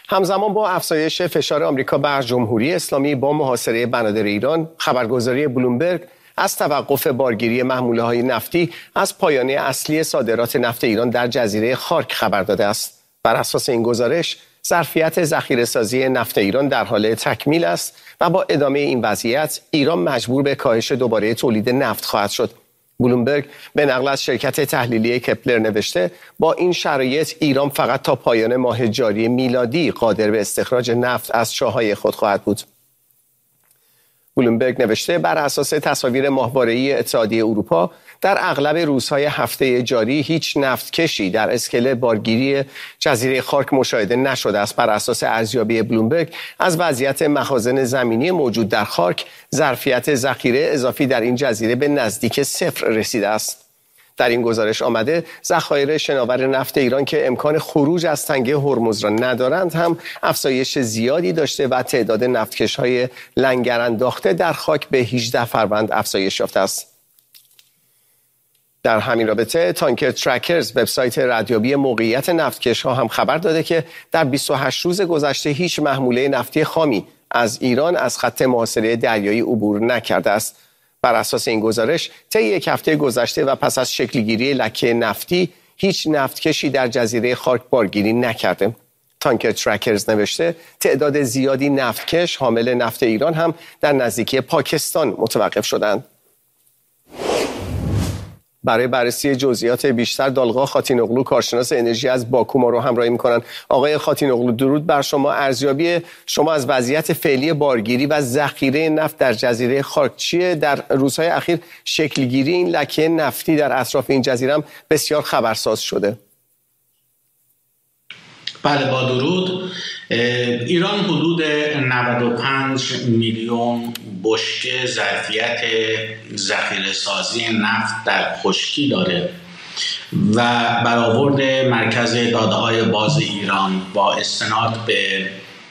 همزمان با افزایش فشار آمریکا بر جمهوری اسلامی با محاصره بنادر ایران، خبرگزاری بلومبرگ از توقف بارگیری محموله‌های نفتی از پایانه اصلی صادرات نفت ایران در جزیره خارک خبر داده است. بر اساس این گزارش، ظرفیت ذخیره‌سازی نفت ایران در حال تکمیل است و با ادامه این وضعیت ایران مجبور به کاهش دوباره تولید نفت خواهد شد. بلومبرگ به نقل از شرکت تحلیلی کپلر نوشته با این شرایط ایران فقط تا پایان ماه جاری میلادی قادر به استخراج نفت از چاه‌های خود خواهد بود. بلومبرگ نوشته بر اساس تصاویر ماهواره‌ای اتحادیه اروپا در اغلب روزهای هفته جاری هیچ نفتکشی در اسکله بارگیری جزیره خارک مشاهده نشده است. بر اساس ارزیابی بلومبرگ از وضعیت مخازن زمینی موجود در خارک، ظرفیت ذخیره اضافی در این جزیره به نزدیک صفر رسیده است. در این گزارش آمده ذخایر شناور نفت ایران که امکان خروج از تنگه هرمز را ندارند هم افزایش زیادی داشته و تعداد نفتکش‌های لنگر انداخته در خاک به 18 فروند افزایش یافته است. در همین رابطه تانکر ترکرز وبسایت ردیابی موقعیت نفتکش‌ها هم خبر داده که در 28 روز گذشته هیچ محموله نفتی خامی از ایران از خط محاصره دریایی عبور نکرده است. بر اساس این گزارش طی یک هفته گذشته و پس از شکلگیری لکه نفتی هیچ نفتکشی در جزیره خارک بارگیری نکرده. تانکر ترکرز نوشته تعداد زیادی نفتکش حامل نفت ایران هم در نزدیکی پاکستان متوقف شدند. برای بررسی جزئیات بیشتر دالغا خاتینوغلو کارشناس انرژی از باکو ما رو همراهی می‌کنند. آقای خاتینوغلو درود بر شما. ارزیابی شما از وضعیت فعلی بارگیری و ذخیره نفت در جزیره خارک چیه؟ در روزهای اخیر شکلگیری این لکه نفتی در اطراف این جزیره هم بسیار خبرساز شده. بله با درود. ایران حدود 95 میلیون بشکه ظرفیت ذخیره سازی نفت در خشکی داره و برآورد مرکز داده‌های باز ایران با استناد به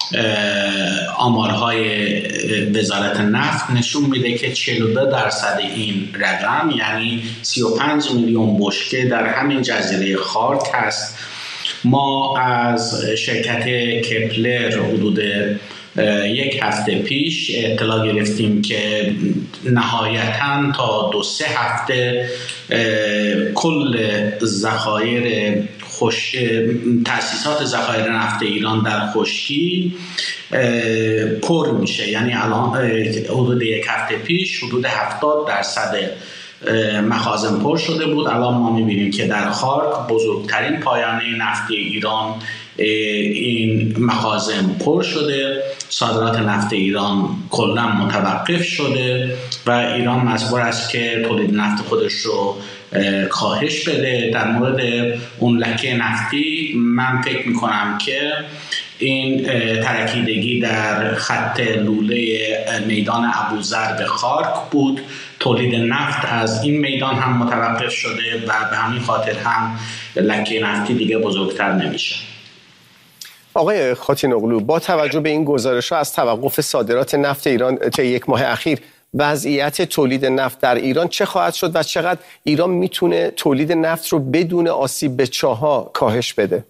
آمارهای وزارت نفت نشون میده که 42% این رقم یعنی 35 میلیون بشکه در همین جزیره خارک هست. ما از شرکت کپلر حدود یک هفته پیش اطلاع گرفتیم که نهایتاً تا 2-3 هفته کل ذخایر تأسیسات ذخایر نفت ایران در خشکی پر میشه. یعنی الان حدود یک هفته پیش حدود 70% مخازن پر شده بود. الان ما میبینیم که در خارک بزرگترین پایانه نفتی ایران این مخازن پر شده. صادرات نفت ایران کلا متوقف شده و ایران مجبور است که تولید نفت خودش رو کاهش بده. در مورد اون لکه نفتی من فکر میکنم که این ترکیدگی در خط لوله میدان ابوذر به خارک بود. تولید نفت از این میدان هم متوقف شده و به همین خاطر هم لکه نفتی دیگه بزرگتر نمیشه. آقای خاتینوغلو با توجه به این گزارش‌ها از توقف صادرات نفت ایران طی یک ماه اخیر وضعیت تولید نفت در ایران چه خواهد شد و چقدر ایران میتونه تولید نفت رو بدون آسیب به چاه‌ها کاهش بده؟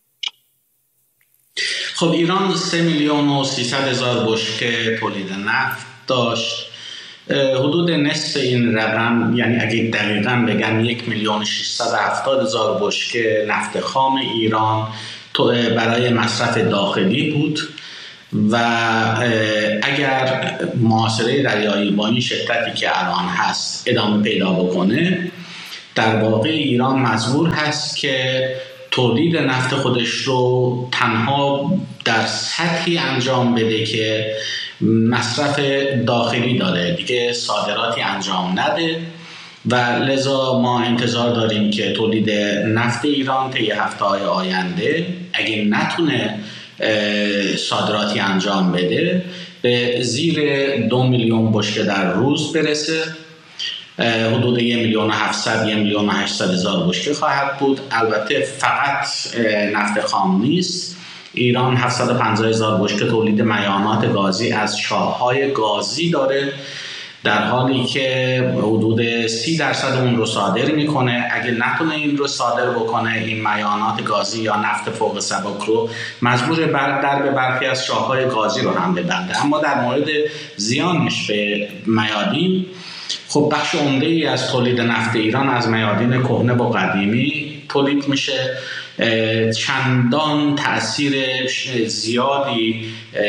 خب ایران 3,300,000 بشکه تولید نفت داشت. حدود نصف این رقم یعنی اگه دقیقاً بگم 1,670,000 بشکه نفت خام ایران برای مصرف داخلی بود و اگر محاصره دریایی با این شدتی که الان هست ادامه پیدا بکنه در واقع ایران مجبور هست که تولید نفت خودش رو تنها در سطحی انجام بده که مصرف داخلی داره، دیگه صادراتی انجام نده و لذا ما انتظار داریم که تولید نفت ایران طی هفته‌های آینده اگه نتونه صادراتی انجام بده به زیر 2 میلیون بشکه در روز برسه. حدود 1,700,000 1,800,000 بشکه خواهد بود. البته فقط نفت خام نیست. ایران 750,000 بشکه تولید میانات گازی از چاه‌های گازی داره در حالی که حدود 30% اون رو صادر میکنه. اگه نتونه این رو صادر بکنه، این میانات گازی یا نفت فوق سبک رو، مجبور به برخی از شاخه‌های گازی رو هم ببنده. اما در مورد زیانش به میادین، خب بخش عمده‌ای از تولید نفت ایران از میادین کهنه و قدیمی تولید میشه. چندان تأثیر زیادی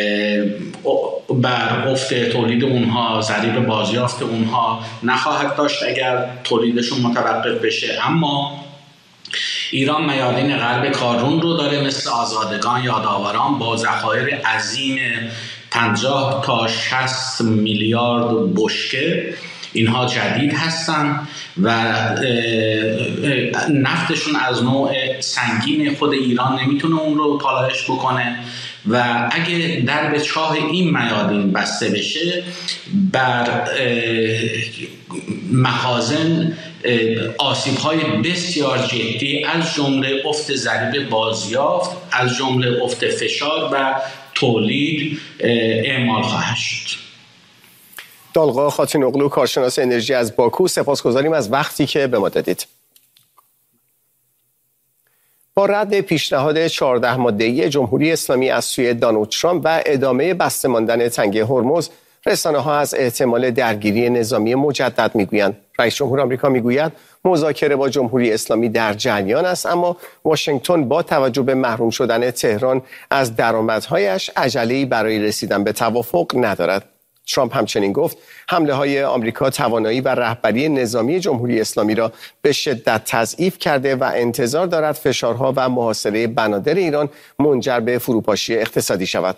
بر افت تولید اونها، ضریب بازیافت اونها نخواهد داشت اگر تولیدشون متوقف بشه. اما ایران میادین غرب کارون رو داره، مثل آزادگان، یادآوران، با ذخایر عظیم 50 تا 60 میلیارد بشکه. اینها جدید هستن و نفتشون از نوع سنگین خود ایران نمیتونه اون رو پالایش بکنه و اگه در به چاه این میادین بسته بشه، بر مخازن آسیب‌های بسیار جدی از جمله افت ضریب بازیافت، از جمله افت فشار و تولید اعمال خواهد شد. دالغا خاتونوغلو، کارشناس انرژی از باکو، سپاسگزاریم از وقتی که به ما دادید. با رد پیشنهاد 14 ماده‌ای جمهوری اسلامی از سوی دونالد ترامپ و ادامه بسته ماندن تنگه هرمز، رسانه‌ها از احتمال درگیری نظامی مجدد میگویند. رئیس جمهور آمریکا میگوید مذاکره با جمهوری اسلامی در جریان است، اما واشنگتن با توجه به محروم شدن تهران از درآمدهایش عجله‌ای برای رسیدن به توافق ندارد. ترامپ همچنین گفت حمله‌های آمریکا توانایی و رهبری نظامی جمهوری اسلامی را به شدت تضعیف کرده و انتظار دارد فشارها و محاصره بنادر ایران منجر به فروپاشی اقتصادی شود.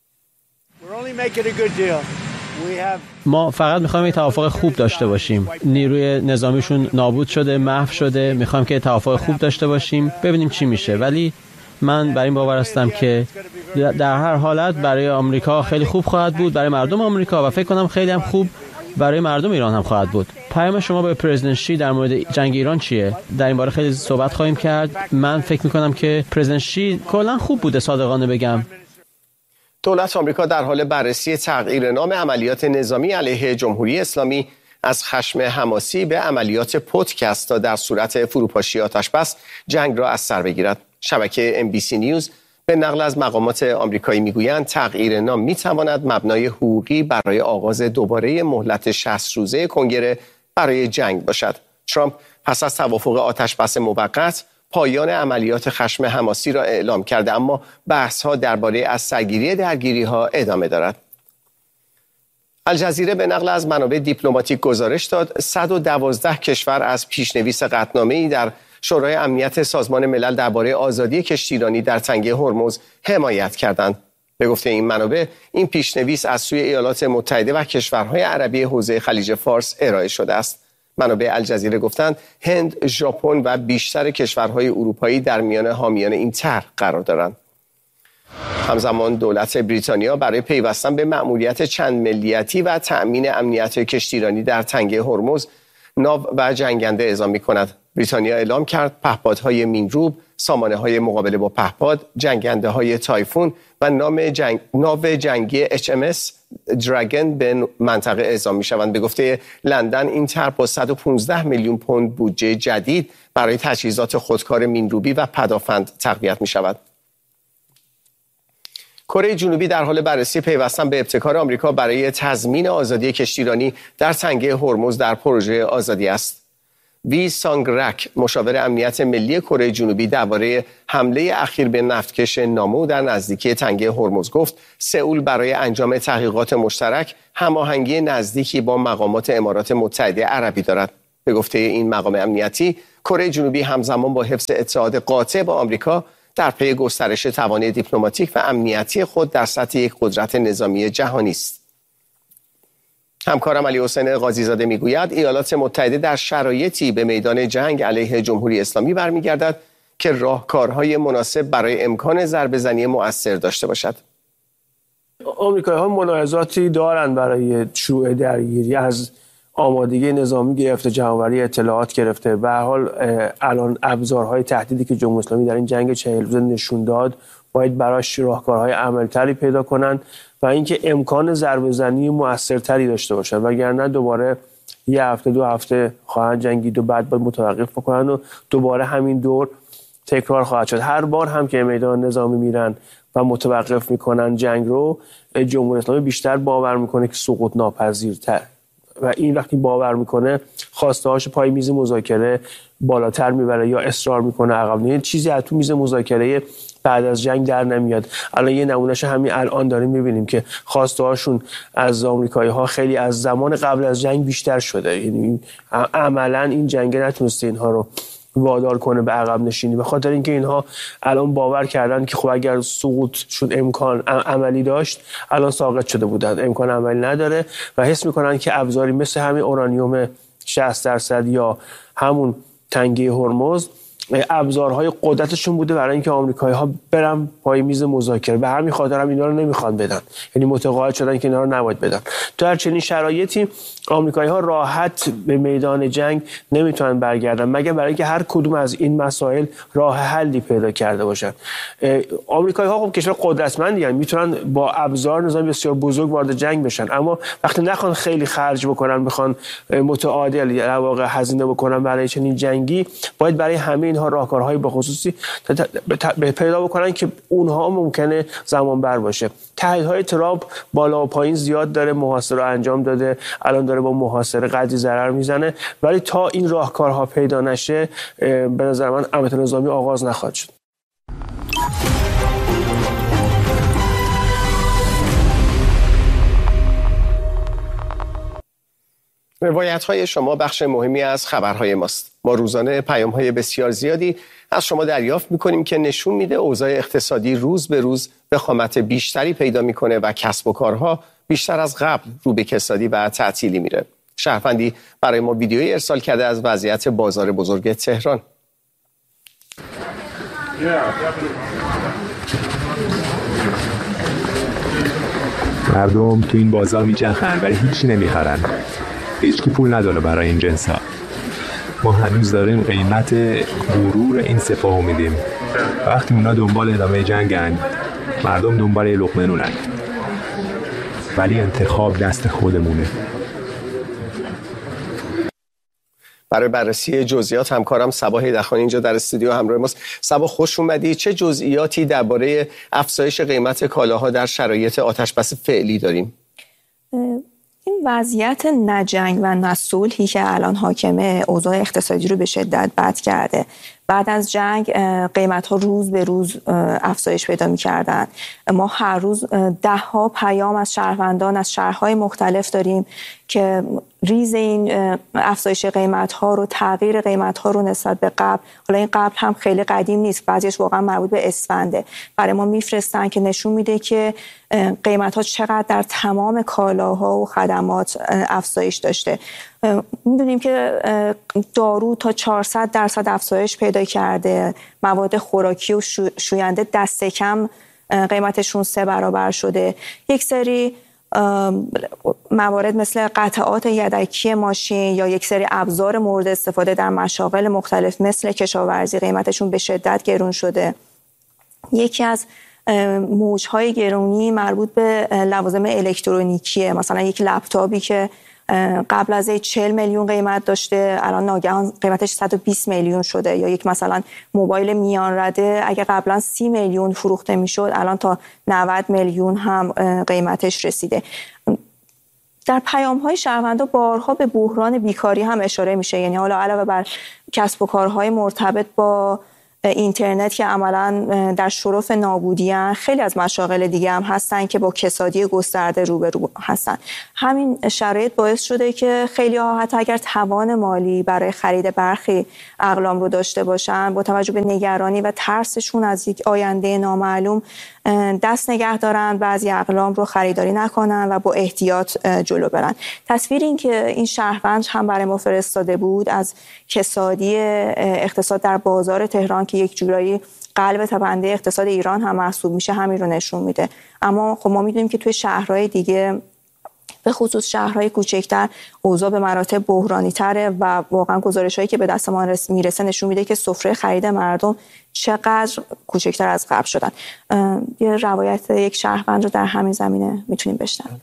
ما فقط میخوایم یک توافق خوب داشته باشیم. نیروی نظامیشون نابود شده، محو شده. میخوایم که توافق خوب داشته باشیم، ببینیم چی میشه. ولی من بر این باور هستم که در هر حالت برای آمریکا خیلی خوب خواهد بود، برای مردم آمریکا، و فکر کنم خیلی هم خوب برای مردم ایران هم خواهد بود. پیام شما به پرزیدنت شی در مورد جنگ ایران چیه؟ در این باره خیلی صحبت خواهیم کرد. من فکر میکنم که پرزیدنت شی کلا خوب بوده، صادقانه بگم. دولت آمریکا در حال بررسی تغییر نام عملیات نظامی علیه جمهوری اسلامی از خشم حماسی به عملیات پودکست تا در صورت فروپاشی آتشبس جنگ را از سر بگیرد. شبکه NBC نیوز به نقل از مقامات آمریکایی میگویند تغییر نام میتواند مبنای حقوقی برای آغاز دوباره مهلت 60 روزه کنگره برای جنگ باشد. ترامپ پس از توافق آتشبس موقت پایان عملیات خشم حماسی را اعلام کرده، اما بحث‌ها درباره از سرگیری درگیری‌ها ادامه دارد. الجزیره به نقل از منابع دیپلماتیک گزارش داد 112 کشور از پیشنویس قطعنامه‌ای در شورای امنیت سازمان ملل درباره آزادی کشتیرانی در تنگه هرمز حمایت کردند. به گفته این منابع، این پیشنویس از سوی ایالات متحده و کشورهای عربی حوزه خلیج فارس ارائه شده است. منابع الجزیره گفتند هند، ژاپن و بیشتر کشورهای اروپایی در میان حامیان این طرح قرار دارند. همزمان دولت بریتانیا برای پیوستن به مأموریت چند ملیتی و تأمین امنیت کشتیرانی در تنگه هرمز ناو و جنگنده اعزام می‌کند. بریتانیا اعلام کرد پهپادهای مینروب، سامانه‌های مقابله با پهپاد، جنگنده‌های تایفون و ناو جنگی HMS دراگن به منطقه اعزام می‌شوند. به گفته لندن این طرح با 115 میلیون پوند بودجه جدید برای تجهیزات خودکار مینروبی و پدافند تقویت می‌شود. کره جنوبی در حال بررسی پیوستن به ابتکار آمریکا برای تضمین آزادی کشتیرانی در تنگه هرمز در پروژه آزادی است. وی سانگ رک، مشاور امنیت ملی کره جنوبی، درباره حمله اخیر به نفتکش نامو در نزدیکی تنگه هرمز گفت سئول برای انجام تحقیقات مشترک هماهنگی نزدیکی با مقامات امارات متحده عربی دارد. به گفته این مقام امنیتی، کره جنوبی همزمان با حفظ اتحاد قاطع با آمریکا در پی گسترش توان دیپلماتیک و امنیتی خود در سطح یک قدرت نظامی جهانی است. همکارم علی حسین قاضی‌زاده میگوید ایالات متحده در شرایطی به میدان جنگ علیه جمهوری اسلامی برمیگردد که راهکارهای مناسب برای امکان ضربه‌زنی مؤثر داشته باشد. آمریکایی‌ها ملاحظاتی دارند برای شروع درگیری، از آمادگی نظامی گرفته، جمع‌آوری اطلاعات گرفته. به هر حال الان ابزارهای تهدیدی که جمهوری اسلامی در این جنگ 40 روزه نشون داد باید براش راهکارهای عملی‌تری پیدا کنند و اینکه امکان ضربه‌زنی موثرتری داشته باشن، وگرنه دوباره یه هفته 2 هفته خواهند جنگید و بعد باید متوقف بکنن و دوباره همین دور تکرار خواهد شد. هر بار هم که میدان نظامی میرن و متوقف میکنن جنگ رو، جمهوری اسلامی بیشتر باور میکنه که سقوط ناپذیرتر، و این وقتی باور میکنه خواسته‌هاش پای میز مذاکره بالاتر میبره یا اصرار میکنه عقب. نه چیزی از تو میز مذاکره بعد از جنگ در نمیاد. الان یه نمونهش همین الان داریم میبینیم که خواسته‌هاشون از آمریکایی‌ها خیلی از زمان قبل از جنگ بیشتر شده. یعنی عملاً این جنگ نتونسته اینها رو وادار کنه به عقب نشینی، به خاطر اینکه اینها الان باور کردن که خب اگر سقوطشون امکان عملی داشت الان ساقط شده بودن، امکان عملی نداره و حس میکنن که ابزاری مثل همین اورانیوم 60% یا همون تنگه هرمز ابزارهای قدرتشون بوده برای اینکه آمریکایی‌ها برن پای میز مذاکره. به همین خاطر هم اینا رو نمیخوان بدن، یعنی متقاعد شدن که اینا رو نباید بدن. تو هر چنین شرایطی آمریکایی‌ها راحت به میدان جنگ نمیتونن برگردن مگر برای اینکه هر کدوم از این مسائل راه حلی پیدا کرده باشن. آمریکایی‌ها خب کشور قدرتمندی هستند، میتونن با ابزار نظامی بسیار بزرگ وارد جنگ بشن، اما وقتی نخوان خیلی خرج بکنن، بخوان متعادل در واقع هزینه بکنن برای چنین جنگی، باید برای همه اینها راهکارهای به خصوصی پیدا بکنن که اونها ممکنه زمان بر باشه. تهدیدهای ترامپ بالا و پایین زیاد داره، محاصره انجام داده، الان داره با محاصره قدری ضرر میزنه، ولی تا این راهکارها پیدا نشه به نظر من عملیات نظامی آغاز نخواهد شد. روایت‌های شما بخش مهمی از خبرهای ماست. ما روزانه پیام‌های بسیار زیادی از شما دریافت می‌کنیم که نشون میده اوضاع اقتصادی روز به روز وخامت بیشتری پیدا می‌کنه و کسب و کارها بیشتر از قبل رو به کسادی و تعطیلی میره. شهروندی برای ما ویدیویی ارسال کرده از وضعیت بازار بزرگ تهران. مردم تو این بازار میچرخن ولی هیچی نمیخرن. هیچ کی پول نداره برای این جنسا. ما هنوز داریم قیمت غرور این سپاهو میدیم. وقتی اونا دنبال ادامه جنگن، مردم دنبال لقمه نونن. ولی انتخاب دست خودمونه. برای بررسی جزئیات همکارم صبا هیدرخان اینجا در استودیو همراه ماست. صبا خوش اومدی. چه جزئیاتی درباره افزایش قیمت کالاها در شرایط آتش‌بس فعلی داریم؟ این وضعیت نه جنگ و نه صلحی که الان حاکمه اوضاع اقتصادی رو به شدت بد کرده. بعد از جنگ قیمت‌ها روز به روز افزایش پیدا می‌کردن. ما هر روز 10 پیام از شهروندان از شهرهای مختلف داریم که ریز این افزایش قیمت‌ها رو، تغییر قیمت‌ها رو نسبت به قبل، حالا این قبل هم خیلی قدیم نیست، بعضیش واقعا مربوط به اسفنده، برای ما میفرستن که نشون میده که قیمت‌ها چقدر در تمام کالاها و خدمات افزایش داشته. میدونیم که دارو تا 400% افزایش پیدا کرده، مواد خوراکی و شوینده دست کم قیمتشون 3 برابر شده. یک سری موارد مثل قطعات یدکی ماشین یا یک سری ابزار مورد استفاده در مشاغل مختلف مثل کشاورزی قیمتشون به شدت گرون شده. یکی از موجهای گرونی مربوط به لوازم الکترونیکیه. مثلا یک لپتاپی که قبل از 40 میلیون قیمت داشته الان ناگهان قیمتش 120 میلیون شده، یا یک مثلا موبایل میان رده اگه قبلا 30 میلیون فروخته میشد الان تا 90 میلیون هم قیمتش رسیده. در پیام‌های شهروندا بارها به بحران بیکاری هم اشاره میشه، یعنی حالا علاوه بر کسب و کارهای مرتبط با اینترنت که عملاً در شرف نابودی هستند، خیلی از مشاغل دیگه هم هستن که با کسادی گسترده روبرو هستن. همین شرایط باعث شده که خیلی ها حتی اگر توان مالی برای خرید برخی اقلام رو داشته باشن، با توجه به نگرانی و ترسشون از یک آینده نامعلوم دست نگه دارن، بعضی اقلام رو خریداری نکنن و با احتیاط جلو برن. تصویری این که این شهروند هم برای ما فرستاده بود از کسادی اقتصاد در بازار تهران که یک جورایی قلب تپنده اقتصاد ایران هم محسوب میشه همین رو نشون میده. اما خب ما میدونیم که توی شهرهای دیگه به خصوص شهرهای کوچکتر اوضاع به مراتب بحرانی تره و واقعا گزارش‌هایی که به دست ما میرسه نشون میده که سفره خرید مردم چقدر کوچکتر از قبل شدن. یه روایت یک شهروند رو در همین زمینه میتونیم بشنویم.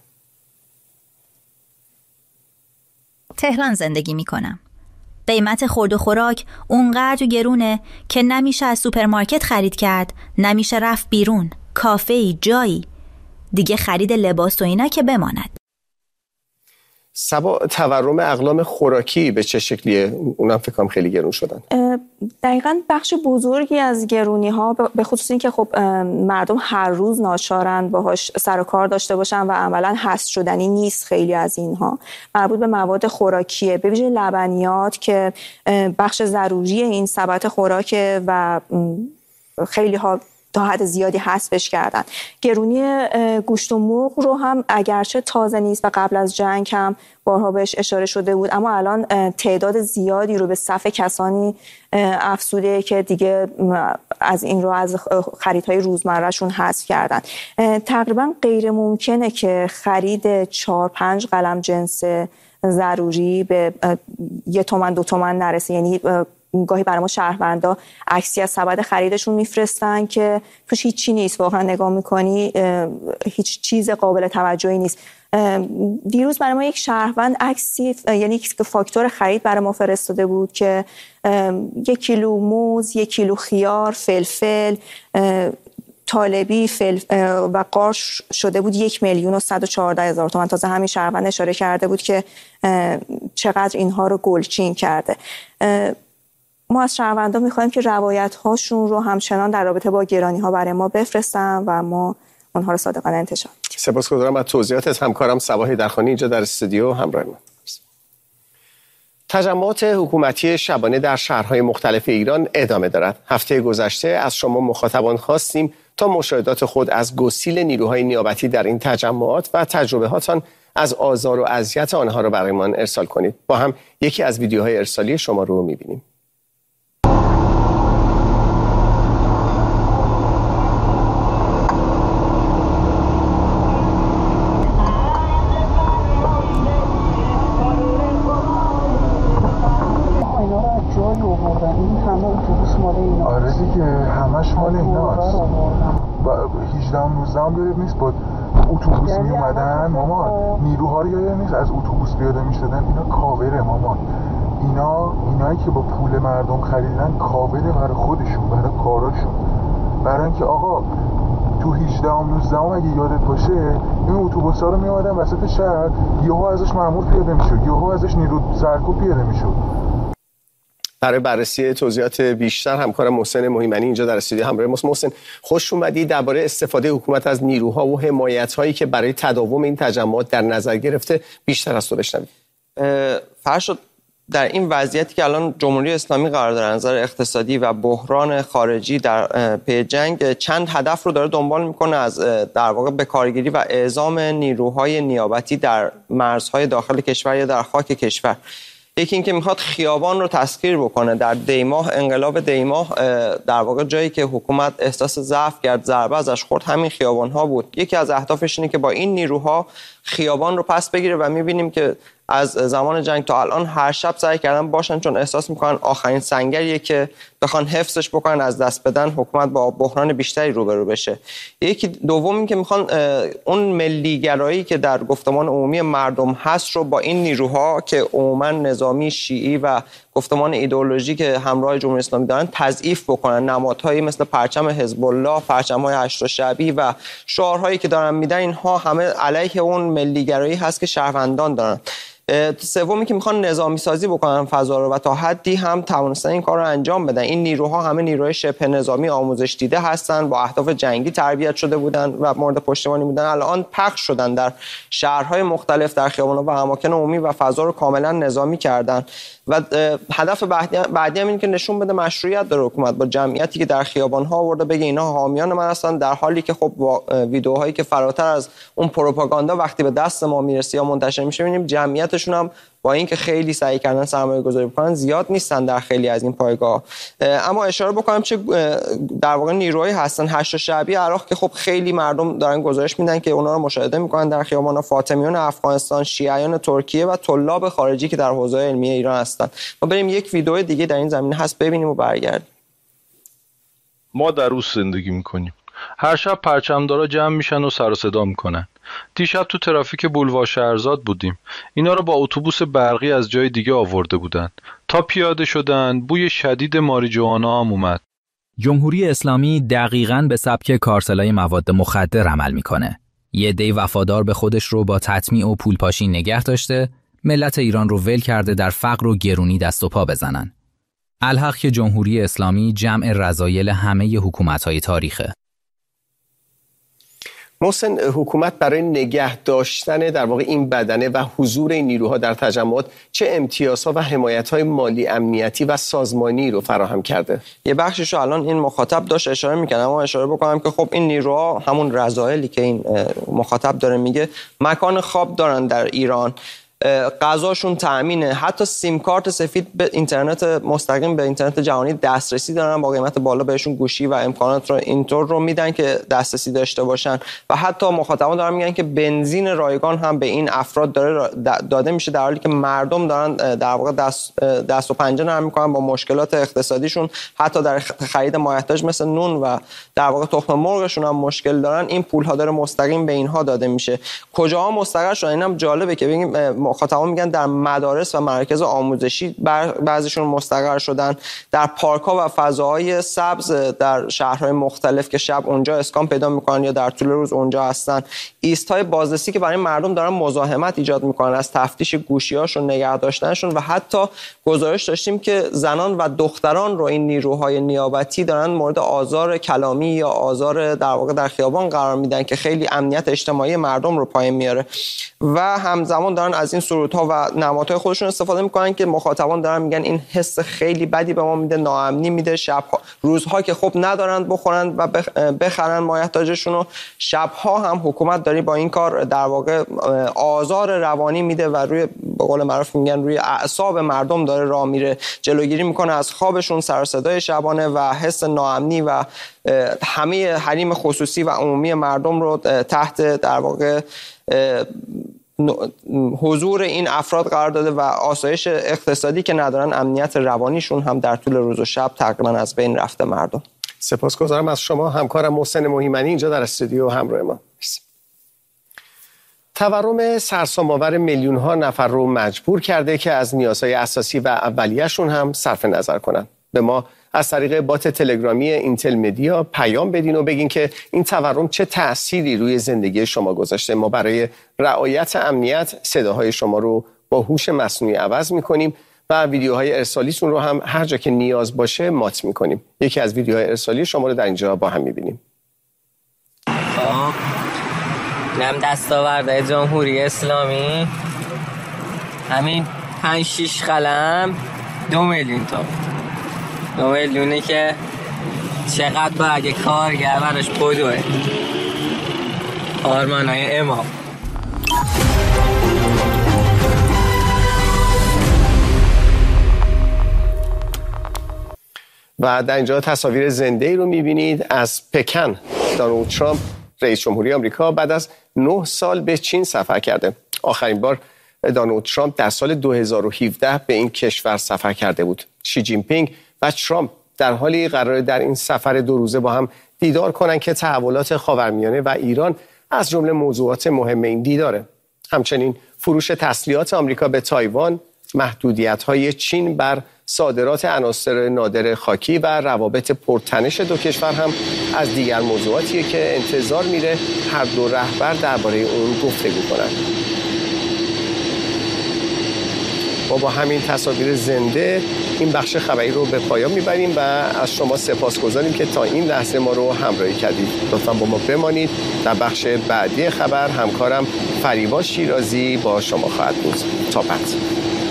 تهران زندگی میکنم. قیمت خورد و خوراک اونقدر گرونه که نمیشه از سوپرمارکت خرید کرد، نمیشه رفت بیرون، کافه‌ای، جایی. دیگه خرید لباس و اینا که بماند. سبا، تورم اقلام خوراکی به چه شکلیه؟ اونم فکر کنم خیلی گرون شدن. دقیقاً بخش بزرگی از گرونی ها به خصوص این که خب مردم هر روز ناچارن باهاش سر و کار داشته باشن و عملاً حذف شدنی نیست. خیلی از اینها مربوط به مواد خوراکیه، به ویژه لبنیات که بخش ضروری این سبد خوراکه و خیلی ها تا حد زیادی حذفش کردن. گرونی گوشت و مرغ رو هم اگرچه تازه نیست و قبل از جنگ هم بارها بهش اشاره شده بود، اما الان تعداد زیادی رو به صف کسانی افزوده که دیگه از این رو از خریدهای روزمرهشون حذف کردن. تقریبا غیر ممکنه که خرید 4-5 قلم جنس ضروری به 1 تومن 2 تومن نرسه. یعنی گاهی برای ما شهروندا عکسی از سبد خریدشون میفرستن که توش هیچی نیست، واقعا نگاه میکنی هیچ چیز قابل توجهی نیست. دیروز برای ما یک شهروند عکسی، یعنی فاکتور خرید برای ما فرستاده بود که 1 کیلو موز، 1 کیلو خیار، فلفل طالبی و قارچ شده بود 1,114,000 تومان. تازه همین شهروند اشاره کرده بود که چقدر اینها رو گلچین کرده. ما از شهروندان می‌خوایم که روایت‌هاشون رو همچنان در رابطه با گرانی‌ها برای ما بفرستن و ما اونها رو صادقانه انتشار می‌دیم. سپاسگزارم از توضیحاتت. همکارم صبا هیدرخانی اینجا در استودیو همراه ما. تجمعات حکومتی شبانه در شهرهای مختلف ایران ادامه دارد. هفته گذشته از شما مخاطبان خواستیم تا مشاهدات خود از گسیل نیروهای نیابتی در این تجمعات و تجربه‌هاتان از آزار و اذیت آنها را برایمان ارسال کنید. با هم یکی از ویدیوهای ارسالی شما رو می‌بینیم. آره دیگه همش مال ایناست. 18-19 دارید نیست با اتوبوس می اومدن مامان، نیروها رو یاد نیست از اتوبوس پیاده می شدن. اینا کاوره مامان، اینایی که با پول مردم خریدن کاوره برای خودشون، برای کاراشون، برای اینکه آقا تو 18-19 اگه یادت باشه این اتوبوس‌ها رو می اومدن وسط شهر، یهو ازش مأمور پیاده میشد، یهو ازش نیرو سرکوب پیاده میشد. برای بررسی توضیحات بیشتر همکارم محسن مهیمنی اینجا در استودیو همراه ماست. محسن، خوش اومدی. درباره استفاده حکومت از نیروها و حمایت‌هایی که برای تداوم این تجمعات در نظر گرفته بیشتر از تو بشنویم. فرشاد، در این وضعیتی که الان جمهوری اسلامی قرار داره نظر اقتصادی و بحران خارجی در پی جنگ، چند هدف رو داره دنبال میکنه از در واقع به کارگیری و اعزام نیروهای نیابتی در مرزهای داخل کشور یا در خاک کشور. یکی این که میخواد خیابان رو تسخیر بکنه. در دیماه، انقلاب دیماه، در واقع جایی که حکومت احساس ضعف کرد، ضربه ازش خورد، همین خیابان ها بود. یکی از اهدافش اینه که با این نیروها خیابان رو پس بگیره و میبینیم که از زمان جنگ تا الان هر شب سعی کردن باشن، چون احساس میکنن آخرین سنگریه که بخوان حفظش بکنن، از دست بدن، حکومت با بحران بیشتری روبرو بشه. یکی دوم این که میخوان اون ملیگرایی که در گفتمان عمومی مردم هست رو با این نیروها که عموما نظامی شیعی و گفتمان ایدئولوژی که همراه جمهوری اسلامی دارن تضعیف بکنن. نمادهایی مثل پرچم حزب الله، پرچم‌های هشت شعبی و شعارهایی که دارن میدن، اینها همه علیه اون ملیگرایی هست که شهروندان دارن. سومی که میخوان نظامی سازی بکنن فضا رو و تا حدی هم توانستن این کار رو انجام بدن. این نیروها همه نیروهای شبه نظامی آموزش دیده هستن، با اهداف جنگی تربیت شده بودن و مورد پشتیبانی بودن. الان پخش شدن در شهرهای مختلف، در خیابان‌ها و اماکن عمومی و فضا رو کاملا نظامی کردن. و هدف بعدی هم این که نشون بده مشروعیت داره حکومت با جمعیتی که در خیابان‌ها آورده، بگه اینا حامیان من هستن، در حالی که خب ویدیوهایی که فراتر از اون پروپاگاندا وقتی به دست ما میرسه یا منتشر میشه، می‌بینیم جمعیت امنیتشون هم با اینکه خیلی سعی کردن سرمایه گذاری بکنن زیاد نیستن در خیلی از این پایگاه. اما اشاره بکنم چه در واقع نیروهایی هستن. هشت شعبی عراق که خب خیلی مردم دارن گزارش میدن که اونا رو مشاهده میکنن در خیابانا، فاطمیون افغانستان، شیعیان ترکیه و طلاب خارجی که در حوزه علمی ایران هستن. ما بریم یک ویدیو دیگه در این زمینه هست ببینیم و برگردیم. ما در روز زندگی میکنیم. هر شب پرچمدارا جمع میشن و سر و صدا میکنن. دیشب تو ترافیک بولوار شهرزاد بودیم. اینا رو با اتوبوس برقی از جای دیگه آورده بودن. تا پیاده شدن بوی شدید ماریجوانا هم اومد. جمهوری اسلامی دقیقاً به سبک کارتلای مواد مخدر عمل میکنه. یه عده وفادار به خودش رو با تطمیع و پولپاشی نگه داشته، ملت ایران رو ول کرده در فقر و گرونی دست و پا بزنن. الحق که جمهوری اسلامی جمع رذایل همه حکومت‌های تاریخه. محسن، حکومت برای نگه داشتن در واقع این بدنه و حضور این نیروها در تجمعات چه امتیازها و حمایت‌های مالی، امنیتی و سازمانی رو فراهم کرده؟ یه بخشش رو الان این مخاطب داشت اشاره می‌کنه، اما اشاره بکنم که خب این نیروها همون رذایلی که این مخاطب داره میگه، مکان خواب دارن در ایران، غذاشون تامینه، حتی سیم کارت سفید به اینترنت مستقیم به اینترنت جهانی دسترسی دارن، با قیمت بالا بهشون گوشی و امکانات رو اینطور رو میدن که دسترسی داشته باشن و حتی مخاطبان دارن میگن که بنزین رایگان هم به این افراد داره داده میشه، در حالی که مردم دارن در واقع دست و پنجه نرم میکنن با مشکلات اقتصادیشون، حتی در خرید مایحتاج مثل نون و در واقع تخم مرغشون هم مشکل دارن. این پول ها داره مستقیم به اینها داده میشه. کجاها مستقر شدن؟ اینم جالبه که ببینیم مخاطبان میگن در مدارس و مراکز آموزشی بعضیشون مستقر شدن، در پارک‌ها و فضاهای سبز در شهرهای مختلف که شب اونجا اسکان پیدا میکنن یا در طول روز اونجا هستن. ایست‌های بازرسی که برای مردم دارن مزاحمت ایجاد میکنن، از تفتیش گوشی‌هاشون، نگه داشتنشون و حتی گزارش داشتیم که زنان و دختران رو این نیروهای نیابتی دارن مورد آزار کلامی یا آزار در واقع در خیابان قرار میدن که خیلی امنیت اجتماعی مردم رو پایین میاره و همزمان دارن از این سرودها و نمادهای خودشون استفاده میکنن که مخاطبان دارن میگن این حس خیلی بدی به ما میده، ناامنی میده. شبها روزها که خب ندارن بخورن و بخرن مایحتاجشون رو، شبها هم حکومت داری با این کار در واقع آزار روانی میده و روی به قول معروف میگن روی اعصاب مردم داره راه میره، جلوگیری میکنه از خوابشون، سر و صدای شبانه و حس ناامنی و همه حریم خصوصی و عمومی مردم رو تحت در واقع حضور این افراد قرار داده و آسایش اقتصادی که ندارن، امنیت روانیشون هم در طول روز و شب تقریبا از بین رفته مردم. سپاسگزارم از شما. همکارم محسن مهیمنی اینجا در استودیو همراه ما. تورم سرسام‌آور میلیون‌ها نفر رو مجبور کرده که از نیازهای اساسی و اولیه‌شون هم صرف نظر کنن. به ما از طریق بات تلگرامی اینتل مدیا پیام بدین و بگین که این تورم چه تأثیری روی زندگی شما گذاشته. ما برای رعایت امنیت صداهای شما رو با هوش مصنوعی عوض می‌کنیم و ویدیوهای ارسالیتون رو هم هر جا که نیاز باشه مات می‌کنیم. یکی از ویدیوهای ارسالی شما رو در اینجا با هم می‌بینیم. نم دستاورده جمهوری اسلامی همین 5-6 قلم 2 میلیون تا 2 میلیونه که چقدر باید یک کارگر براش بدوه. آرمانای امام. و در اینجا تصاویر زنده‌ای رو می‌بینید از پکن. دونالد ترامپ رئیس جمهوری آمریکا بعد از 9 سال به چین سفر کرده. آخرین بار دونالد ترامپ در سال 2017 به این کشور سفر کرده بود. شی جین پینگ و ترامپ در حالی قراره در این سفر 2 روزه با هم دیدار کنن که تحولات خاورمیانه و ایران از جمله موضوعات مهم این دیداره. همچنین فروش تسلیحات آمریکا به تایوان، محدودیت‌های چین بر صادرات عناصر نادر خاکی و روابط پرتنش دو کشور هم از دیگر موضوعاتیه که انتظار میره هر دو رهبر درباره اون گفتگو کنن. ما با همین تصاویر زنده این بخش خبری رو به پایان میبریم و از شما سپاسگزاریم که تا این لحظه ما رو همراهی کردید. لطفاً با ما بمانید. در بخش بعدی خبر همکارم فریبا شیرازی با شما خواهد بود. تا بعد.